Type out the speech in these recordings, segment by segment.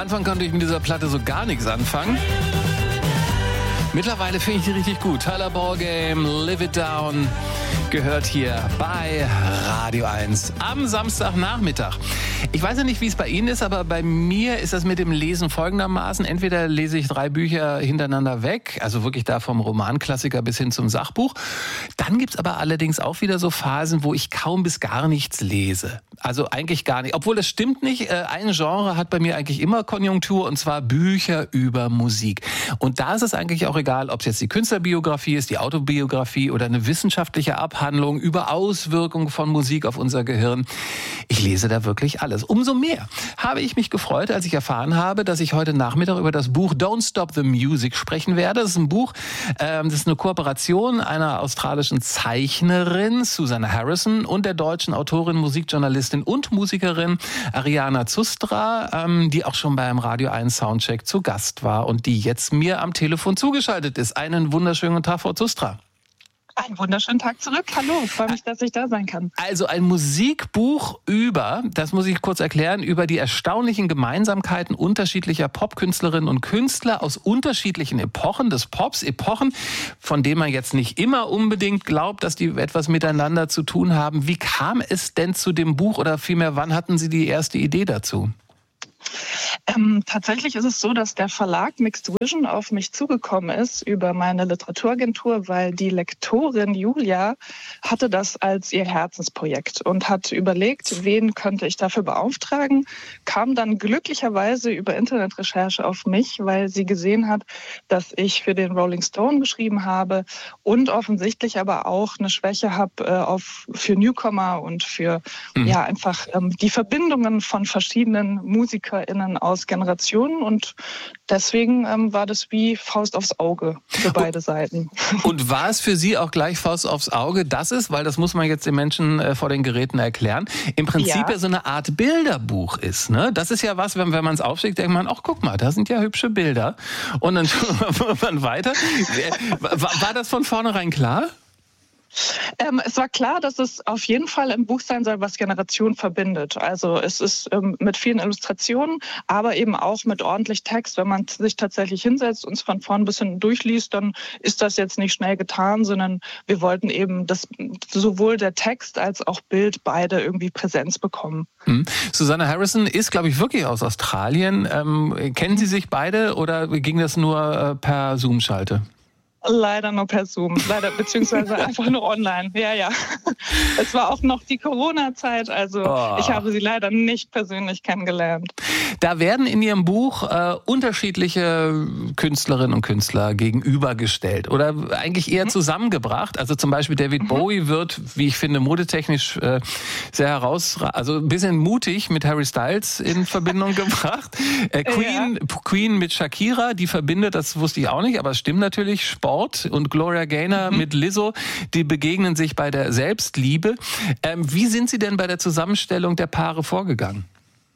Anfang konnte ich mit dieser Platte so gar nichts anfangen. Mittlerweile finde ich die richtig gut. Tyler Ballgame, Live It Down, gehört hier bei Radio 1 am Samstagnachmittag. Ich weiß ja nicht, wie es bei Ihnen ist, aber bei mir ist das mit dem Lesen folgendermaßen. Entweder lese ich 3 Bücher hintereinander weg, also wirklich da vom Romanklassiker bis hin zum Sachbuch. Dann gibt's aber allerdings auch wieder so Phasen, wo ich kaum bis gar nichts lese. Also eigentlich gar nicht. Obwohl, das stimmt nicht. Ein Genre hat bei mir eigentlich immer Konjunktur, und zwar Bücher über Musik. Und da ist es eigentlich auch egal, ob es jetzt die Künstlerbiografie ist, die Autobiografie oder eine wissenschaftliche Abhandlung über Auswirkungen von Musik auf unser Gehirn. Ich lese da wirklich alles. Umso mehr habe ich mich gefreut, als ich erfahren habe, dass ich heute Nachmittag über das Buch Don't Stop the Music sprechen werde. Das ist ein Buch, das ist eine Kooperation einer australischen Zeichnerin, Susanna Harrison, und der deutschen Autorin, Musikjournalistin und Musikerin Ariana Zustra, die auch schon beim Radio 1 Soundcheck zu Gast war und die jetzt mir am Telefon zugeschaltet ist. Einen wunderschönen Tag, Frau Zustra. Einen wunderschönen Tag zurück. Hallo, ich freue mich, dass ich da sein kann. Also ein Musikbuch über, das muss ich kurz erklären, über die erstaunlichen Gemeinsamkeiten unterschiedlicher Popkünstlerinnen und Künstler aus unterschiedlichen Epochen des Pops. Epochen, von denen man jetzt nicht immer unbedingt glaubt, dass die etwas miteinander zu tun haben. Wie kam es denn zu dem Buch, oder vielmehr, wann hatten Sie die erste Idee dazu? Tatsächlich ist es so, dass der Verlag Mixed Vision auf mich zugekommen ist über meine Literaturagentur, weil die Lektorin Julia hatte das als ihr Herzensprojekt und hat überlegt, wen könnte ich dafür beauftragen, kam dann glücklicherweise über Internetrecherche auf mich, weil sie gesehen hat, dass ich für den Rolling Stone geschrieben habe und offensichtlich aber auch eine Schwäche habe für Newcomer und für einfach die Verbindungen von verschiedenen MusikerInnen aus Generationen, und deswegen war das wie Faust aufs Auge für beide Seiten. Und war es für Sie auch gleich Faust aufs Auge, dass es, weil das muss man jetzt den Menschen vor den Geräten erklären, im Prinzip ja so eine Art Bilderbuch ist, ne? Das ist ja was, wenn man es aufschlägt, denkt man, ach guck mal, da sind ja hübsche Bilder. Und dann schaut man weiter. War das von vornherein klar? Es war klar, dass es auf jeden Fall ein Buch sein soll, was Generationen verbindet. Also es ist mit vielen Illustrationen, aber eben auch mit ordentlich Text. Wenn man sich tatsächlich hinsetzt und es von vorn bis hinten durchliest, dann ist das jetzt nicht schnell getan, sondern wir wollten eben, dass sowohl der Text als auch Bild beide irgendwie Präsenz bekommen. Susanna Harrison ist, glaube ich, wirklich aus Australien. Kennen Sie sich beide oder ging das nur per Zoom-Schalte? Leider nur per Zoom, beziehungsweise einfach nur online. Ja. Es war auch noch die Corona-Zeit, also Ich habe sie leider nicht persönlich kennengelernt. Da werden in Ihrem Buch unterschiedliche Künstlerinnen und Künstler gegenübergestellt oder eigentlich eher zusammengebracht. Also zum Beispiel David Bowie wird, wie ich finde, modetechnisch sehr also ein bisschen mutig mit Harry Styles in Verbindung gebracht. Queen mit Shakira, die verbindet, das wusste ich auch nicht, aber es stimmt natürlich, Sport, und Gloria Gaynor mit Lizzo, die begegnen sich bei der Selbstliebe. Wie sind Sie denn bei der Zusammenstellung der Paare vorgegangen?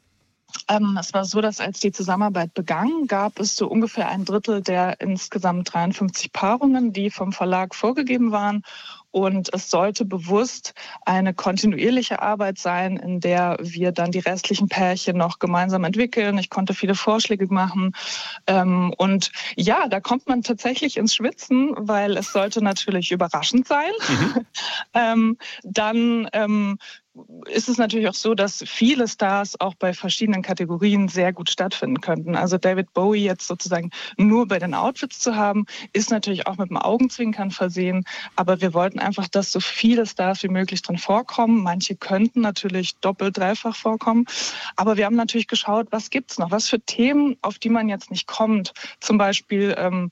Es war so, dass als die Zusammenarbeit begann, gab es so ungefähr ein Drittel der insgesamt 53 Paarungen, die vom Verlag vorgegeben waren. Und es sollte bewusst eine kontinuierliche Arbeit sein, in der wir dann die restlichen Pärchen noch gemeinsam entwickeln. Ich konnte viele Vorschläge machen. Und ja, da kommt man tatsächlich ins Schwitzen, weil es sollte natürlich überraschend sein. Dann ist es natürlich auch so, dass viele Stars auch bei verschiedenen Kategorien sehr gut stattfinden könnten. Also David Bowie jetzt sozusagen nur bei den Outfits zu haben, ist natürlich auch mit dem Augenzwinkern versehen. Aber wir wollten einfach, dass so viele Stars wie möglich drin vorkommen. Manche könnten natürlich doppelt, dreifach vorkommen. Aber wir haben natürlich geschaut, was gibt's noch? Was für Themen, auf die man jetzt nicht kommt? Zum Beispiel,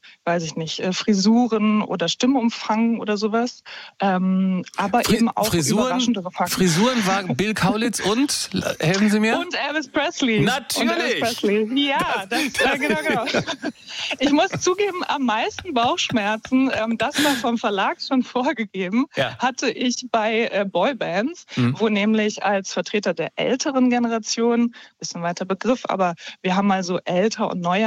Frisuren oder Stimmumfang oder sowas. Aber eben auch überraschendere Fakten. Frisuren war Bill Kaulitz und, helfen Sie mir? Und Elvis Presley. Natürlich! Ja, genau. Ich muss zugeben, am meisten Bauchschmerzen, das war vom Verlag schon vorgegeben, hatte ich bei Boybands, wo nämlich als Vertreter der älteren Generation, bisschen weiter Begriff, aber wir haben mal so älter und neuer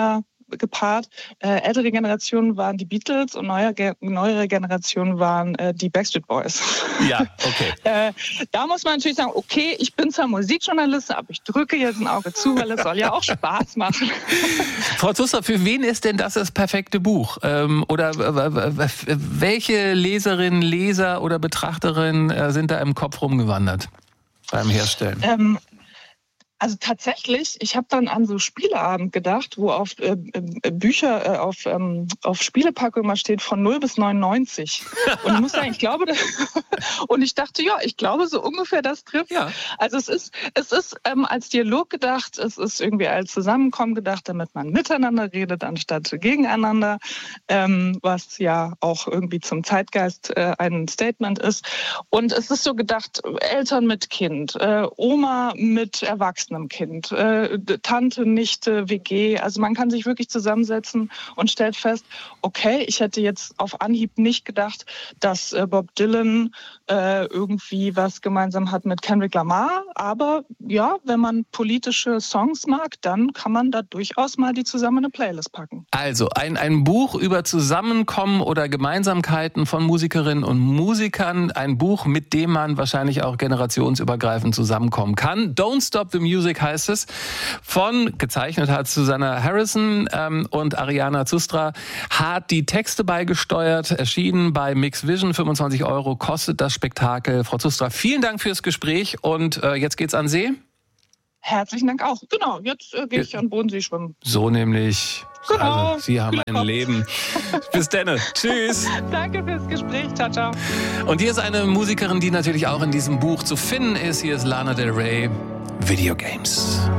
gepaart. Ältere Generationen waren die Beatles und neuere Generationen waren die Backstreet Boys. Ja, okay. Da muss man natürlich sagen, okay, ich bin zwar Musikjournalistin, aber ich drücke jetzt ein Auge zu, weil es soll ja auch Spaß machen. Frau Zuster, für wen ist denn das perfekte Buch? Oder welche Leserinnen, Leser oder Betrachterinnen sind da im Kopf rumgewandert beim Herstellen? Also tatsächlich, ich habe dann an so Spieleabend gedacht, wo auf Bücher, auf Spielepackung mal steht von 0 bis 99. Und ich muss sagen, und ich dachte, ja, ich glaube so ungefähr das trifft. Ja. Also es ist als Dialog gedacht, es ist irgendwie als Zusammenkommen gedacht, damit man miteinander redet, anstatt gegeneinander, was ja auch irgendwie zum Zeitgeist ein Statement ist. Und es ist so gedacht, Eltern mit Kind, Oma mit Erwachsenen, Kind, Tante, Nichte, WG. Also man kann sich wirklich zusammensetzen und stellt fest, okay, ich hätte jetzt auf Anhieb nicht gedacht, dass Bob Dylan irgendwie was gemeinsam hat mit Kendrick Lamar. Aber ja, wenn man politische Songs mag, dann kann man da durchaus mal die zusammen in eine Playlist packen. Also ein Buch über Zusammenkommen oder Gemeinsamkeiten von Musikerinnen und Musikern. Ein Buch, mit dem man wahrscheinlich auch generationsübergreifend zusammenkommen kann. Don't Stop the Music heißt es. Gezeichnet hat Susanna Harrison und Ariana Zustra hat die Texte beigesteuert. Erschienen bei Mixed Vision. 25 € kostet das Spektakel. Frau Zustra, vielen Dank fürs Gespräch und jetzt geht's an See. Herzlichen Dank auch. Genau, jetzt gehe ich an Bodensee schwimmen. So nämlich. Genau. Also, Sie haben ein Leben. Bis dann. Tschüss. Danke fürs Gespräch. Ciao, ciao. Und hier ist eine Musikerin, die natürlich auch in diesem Buch zu finden ist. Hier ist Lana Del Rey, Video Games.